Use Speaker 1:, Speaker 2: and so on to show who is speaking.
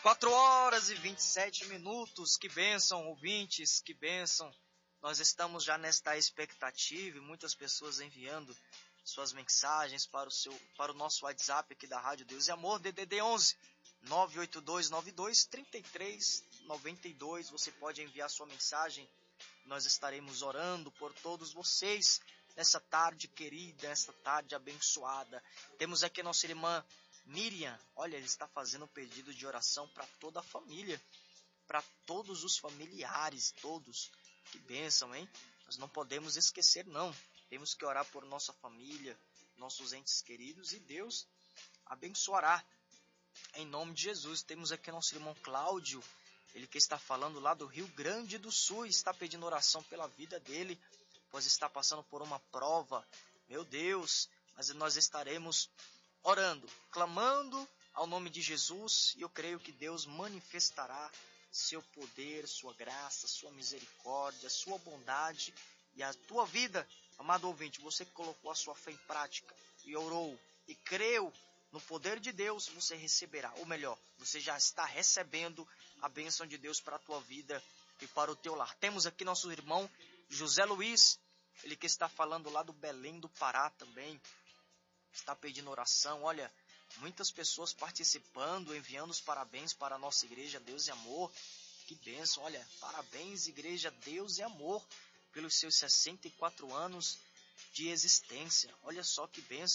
Speaker 1: 4h27, que bênção, ouvintes, que bênção. Nós estamos já nesta expectativa e muitas pessoas enviando suas mensagens para o nosso WhatsApp aqui da Rádio Deus e Amor, DDD 11 982923392. Você pode enviar sua mensagem, nós estaremos orando por todos vocês nessa tarde querida, nessa tarde abençoada. Temos aqui a nossa irmã Miriam, olha, ele está fazendo um pedido de oração para toda a família, para todos os familiares, todos. Que bênção, hein? Nós não podemos esquecer, não. Temos que orar por nossa família, nossos entes queridos, e Deus abençoará. Em nome de Jesus. Temos aqui nosso irmão Cláudio, ele que está falando lá do Rio Grande do Sul, está pedindo oração pela vida dele, pois está passando por uma prova. Meu Deus, mas nós estaremos orando, clamando ao nome de Jesus, e eu creio que Deus manifestará seu poder, sua graça, sua misericórdia, sua bondade e a tua vida. Amado ouvinte, você que colocou a sua fé em prática e orou e creu no poder de Deus, você receberá, ou melhor, você já está recebendo a bênção de Deus para a tua vida e para o teu lar. Temos aqui nosso irmão José Luiz, ele que está falando lá do Belém do Pará também, está pedindo oração. Olha, muitas pessoas participando, enviando os parabéns para a nossa igreja Deus e Amor. Que bênção, olha, parabéns igreja Deus e Amor pelos seus 64 anos de existência. Olha só que bênção.